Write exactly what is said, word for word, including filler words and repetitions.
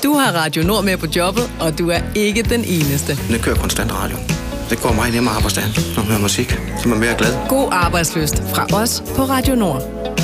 Du har Radio Nord med på jobbet, og du er ikke den eneste. Den kører konstant radio. Det går meget nemmere arbejdsdagen, når man hører musik, så man er mere glad. God arbejdsløst fra os på Radio Nord.